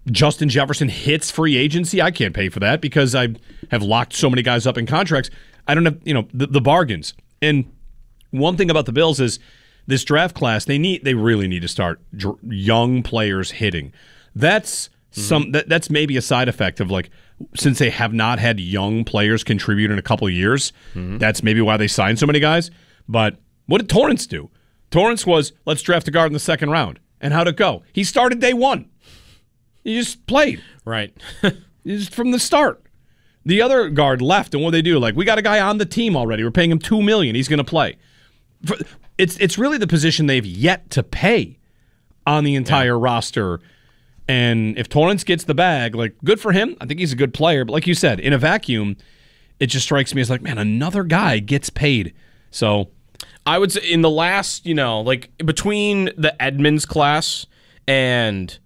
Justin Jefferson hits free agency, I can't pay for that because I have locked so many guys up in contracts. I don't have, the bargains. And one thing about the Bills is this draft class, they really need to start young players hitting. That's that's maybe a side effect of since they have not had young players contribute in a couple of years, that's maybe why they signed so many guys. But what did Torrance do? Torrance was, let's draft a guard in the second round. And how'd it go? He started day one. He just played. Right. Just from the start. The other guard left, and what they do? We got a guy on the team already. We're paying him $2 million. He's going to play. It's really the position they've yet to pay on the entire roster. And if Torrance gets the bag, good for him. I think he's a good player. But like you said, in a vacuum, it just strikes me as man, another guy gets paid. So I would say in the last, between the Edmonds class and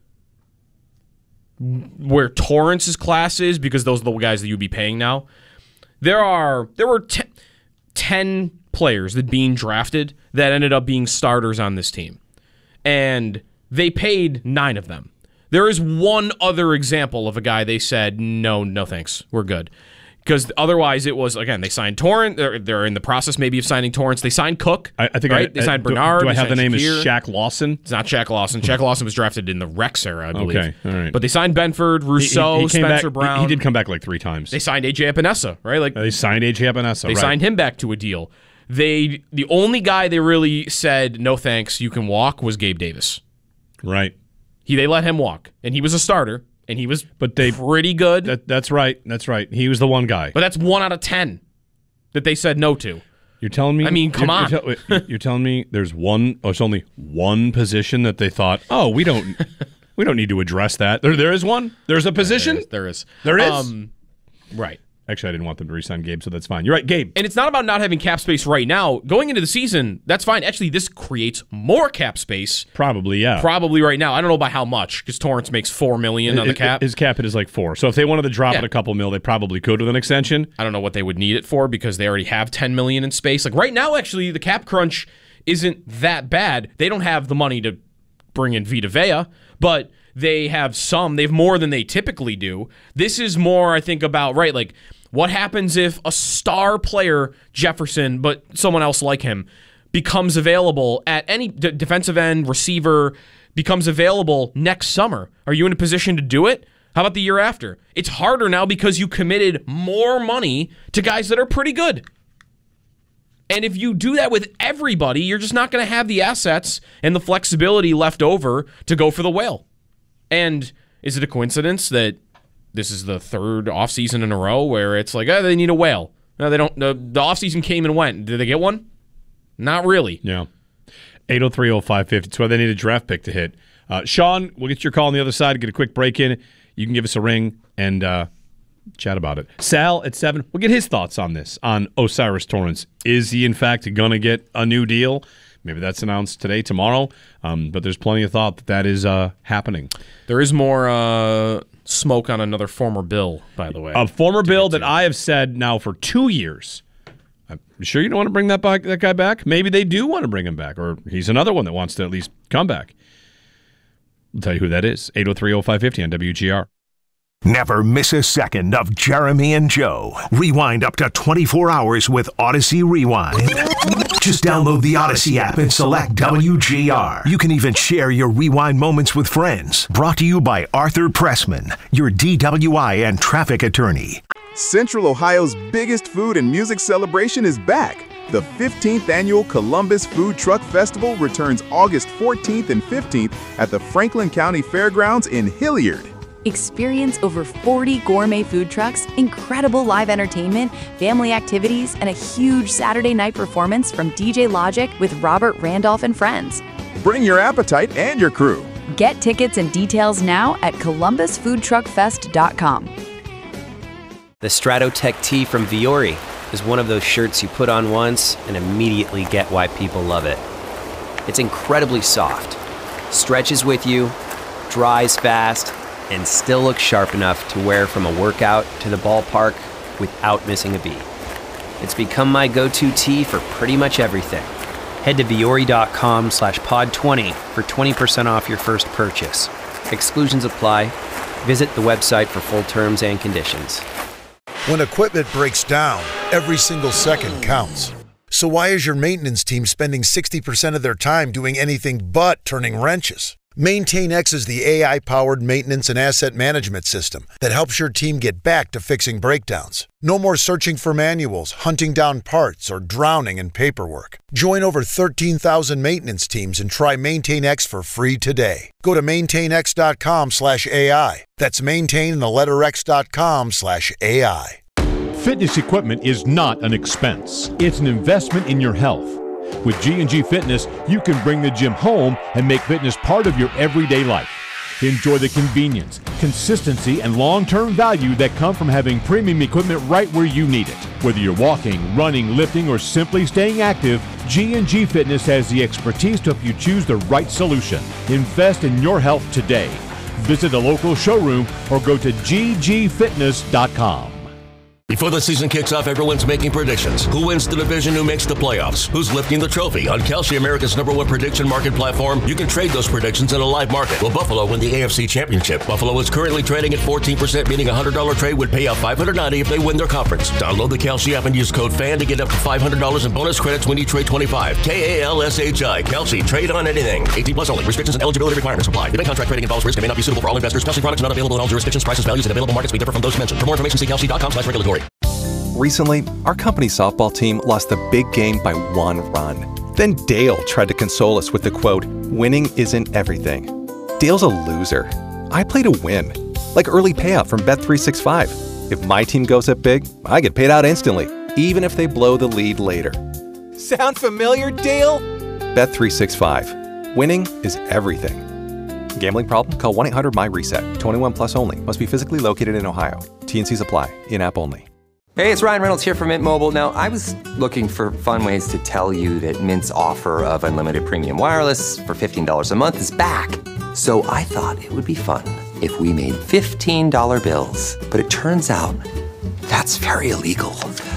where Torrance's class is, because those are the guys that you'd be paying now, there were 10 players that being drafted that ended up being starters on this team. And they paid 9 of them. There is one other example of a guy they said, no thanks, we're good. Because otherwise it was, again, they signed Torrance. They're in the process maybe of signing Torrance. They signed Cook. I think right? They signed Bernard. Do I have the name Shakir. as Shaq Lawson? It's not Shaq Lawson. Shaq Lawson was drafted in the Rex era, I believe. Okay, all right. But they signed Benford, Rousseau, Spencer Brown. He did come back 3 times. They signed A.J. Epinesa, right? They signed A.J. Epinesa, They signed him back to a deal. The only guy they really said, no thanks, you can walk, was Gabe Davis. Right. They let him walk, and he was a starter. And he was pretty good. That's right. That's right. He was the one guy. But that's 1 out of 10 that they said no to. You're telling me? I mean, come on. You're telling me there's only one position that they thought, we don't need to address that. There is one. There's a position. There is. Right. Actually, I didn't want them to re-sign Gabe, so that's fine. You're right, Gabe. And it's not about not having cap space right now. Going into the season, that's fine. Actually, this creates more cap space. Probably, yeah. Probably right now. I don't know by how much, because Torrance makes $4 million on the cap. His cap hit is 4. So if they wanted to drop it a couple mil, they probably could with an extension. I don't know what they would need it for, because they already have $10 million in space. Right now, actually, the cap crunch isn't that bad. They don't have the money to bring in Vita Vea, but they have some. They have more than they typically do. This is more, I think, about, what happens if a star player, Jefferson, but someone else like him, becomes available at any defensive end, receiver, becomes available next summer? Are you in a position to do it? How about the year after? It's harder now because you committed more money to guys that are pretty good. And if you do that with everybody, you're just not going to have the assets and the flexibility left over to go for the whale. And is it a coincidence that this is the 3rd offseason in a row where it's they need a whale? No, they don't. The offseason came and went. Did they get one? Not really. Yeah. 803-0550. That's why they need a draft pick to hit. Sean, we'll get your call on the other side, get a quick break in. You can give us a ring and chat about it. Sal at 7, we'll get his thoughts on this, on O'Cyrus Torrance. Is he, in fact, going to get a new deal? Maybe that's announced today, tomorrow. But there's plenty of thought that is happening. There is more smoke on another former Bill, by the way. A former Bill that I have said now for 2 years. I'm sure you don't want to bring that guy back? Maybe they do want to bring him back, or he's another one that wants to at least come back. I'll tell you who that is. 803-0550 on WGR. Never miss a second of Jeremy and Joe. Rewind up to 24 hours with Odyssey Rewind. Just download the Odyssey app and select WGR. You can even share your rewind moments with friends. Brought to you by Arthur Pressman, your DWI and traffic attorney. Central Ohio's biggest food and music celebration is back. The 15th annual Columbus Food Truck Festival returns August 14th and 15th at the Franklin County Fairgrounds in Hilliard. Experience over 40 gourmet food trucks, incredible live entertainment, family activities, and a huge Saturday night performance from DJ Logic with Robert Randolph and friends. Bring your appetite and your crew. Get tickets and details now at columbusfoodtruckfest.com. The Stratotech tee from Viore is one of those shirts you put on once and immediately get why people love it. It's incredibly soft, stretches with you, dries fast, and still looks sharp enough to wear from a workout to the ballpark without missing a beat. It's become my go-to tee for pretty much everything. Head to Viore.com/pod20 for 20% off your first purchase. Exclusions apply. Visit the website for full terms and conditions. When equipment breaks down, every single second counts. So why is your maintenance team spending 60% of their time doing anything but turning wrenches? MaintainX is the AI-powered maintenance and asset management system that helps your team get back to fixing breakdowns. No more searching for manuals, hunting down parts, or drowning in paperwork. Join over 13,000 maintenance teams and try MaintainX for free today. Go to maintainx.com/AI. That's maintain.x.com/AI. Fitness equipment is not an expense. It's an investment in your health. With G&G Fitness, you can bring the gym home and make fitness part of your everyday life. Enjoy the convenience, consistency, and long-term value that come from having premium equipment right where you need it. Whether you're walking, running, lifting, or simply staying active, G&G Fitness has the expertise to help you choose the right solution. Invest in your health today. Visit a local showroom or go to ggfitness.com. Before the season kicks off, everyone's making predictions. Who wins the division? Who makes the playoffs? Who's lifting the trophy? On Kalshi, America's #1 prediction market platform, you can trade those predictions in a live market. Will Buffalo win the AFC Championship? Buffalo is currently trading at 14%, meaning a $100 trade would pay out $590 if they win their conference. Download the Kalshi app and use code FAN to get up to $500 in bonus credits when you trade 25. KALSHI. Kalshi. Trade on anything. 18 plus only. Restrictions and eligibility requirements apply. The bank contract trading involves risk and may not be suitable for all investors. Kalshi products not available in all jurisdictions. Prices, values, and available markets may differ from those mentioned. For more information, see kalshi.com/regulatory. Recently, our company's softball team lost the big game by 1 run. Then Dale tried to console us with the quote, "Winning isn't everything." Dale's a loser. I play to win, like early payout from Bet365. If my team goes up big, I get paid out instantly, even if they blow the lead later. Sound familiar, Dale? Bet365. Winning is everything. Gambling problem? Call 1-800-MY-RESET. 21 plus only. Must be physically located in Ohio. T&Cs apply. In-app only. Hey, it's Ryan Reynolds here from Mint Mobile. Now, I was looking for fun ways to tell you that Mint's offer of unlimited premium wireless for $15 a month is back. So I thought it would be fun if we made $15 bills. But it turns out that's very illegal.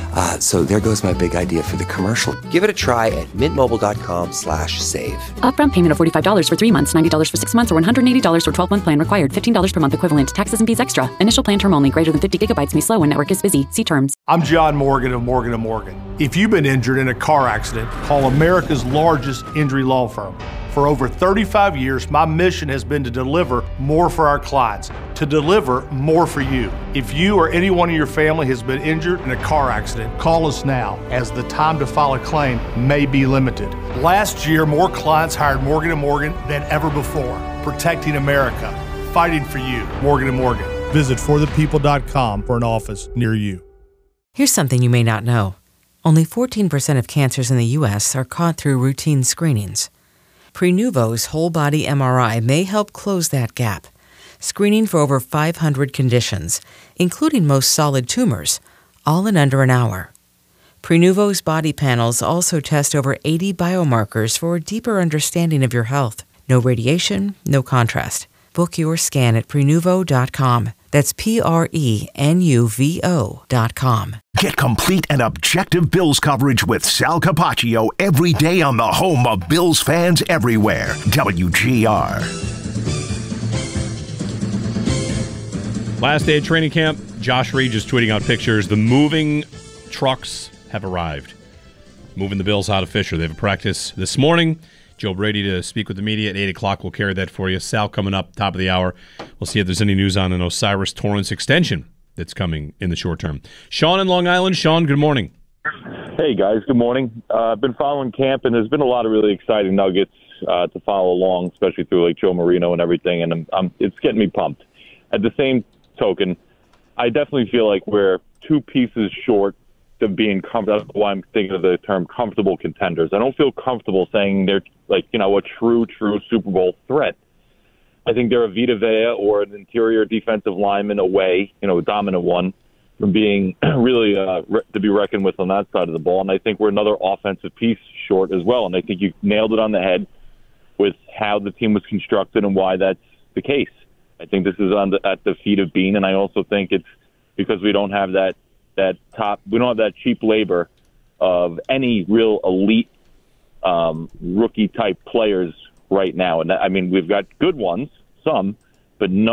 So there goes my big idea for the commercial. Give it a try at mintmobile.com/save. Upfront payment of $45 for 3 months, $90 for 6 months, or $180 for 12-month plan required. $15 per month equivalent. Taxes and fees extra. Initial plan term only. Greater than 50 gigabytes may slow when network is busy. See terms. I'm John Morgan of Morgan & Morgan. If you've been injured in a car accident, call America's largest injury law firm. For over 35 years, my mission has been to deliver more for our clients, to deliver more for you. If you or anyone in your family has been injured in a car accident, call us now, as the time to file a claim may be limited. Last year, more clients hired Morgan & Morgan than ever before, protecting America, fighting for you. Morgan & Morgan. Visit forthepeople.com for an office near you. Here's something you may not know. Only 14% of cancers in the U.S. are caught through routine screenings. Prenuvo's whole-body MRI may help close that gap, screening for over 500 conditions, including most solid tumors, all in under an hour. Prenuvo's body panels also test over 80 biomarkers for a deeper understanding of your health. No radiation, no contrast. Book your scan at Prenuvo.com. That's Prenuvo.com. Get complete and objective Bills coverage with Sal Capaccio every day on the home of Bills fans everywhere. WGR. Last day of training camp, Josh Reed just tweeting out pictures. The moving trucks have arrived, moving the Bills out of Fisher. They have a practice this morning. Joe Brady to speak with the media at 8 o'clock. We'll carry that for you. Sal coming up, top of the hour. We'll see if there's any news on an Osiris Torrance extension that's coming in the short term. Sean in Long Island. Sean, good morning. Hey, guys. Good morning. I've been following camp, and there's been a lot of really exciting nuggets to follow along, especially through like Joe Marino and everything, and it's getting me pumped. At the same token, I definitely feel like we're 2 pieces short of being comfortable. That's why I'm thinking of the term comfortable contenders. I don't feel comfortable saying they're like, a true Super Bowl threat. I think they're a Vita Vea or an interior defensive lineman away, a dominant one, from being really to be reckoned with on that side of the ball. And I think we're another offensive piece short as well. And I think you nailed it on the head with how the team was constructed and why that's the case. I think this is at the feet of Bean, and I also think it's because we don't have that cheap labor of any real elite rookie type players right now. And we've got good ones, some, but none